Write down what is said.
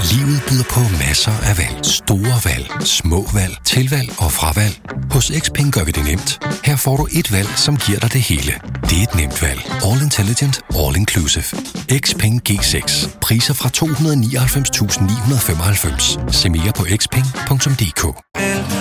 Livet byder på masser af valg. Store valg, små valg, tilvalg og fravalg. Hos Xpeng gør vi det nemt. Her får du et valg, som giver dig det hele. Det er et nemt valg. All Intelligent, All Inclusive. Xpeng G6. Priser fra 299.995. Se mere på xpeng.dk.